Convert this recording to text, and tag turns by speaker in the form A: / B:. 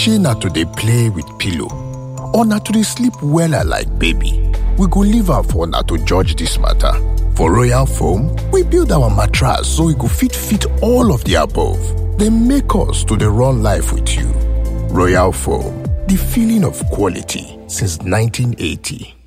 A: shey na to dey play with pillow or na to dey sleep wella like baby, we go leave am for una to judge dis matter. For Royal Foam, we build our mattress so e go fit all of the above. Dey make us to dey run life with you. Royal Foam, the feeling of quality since 1980.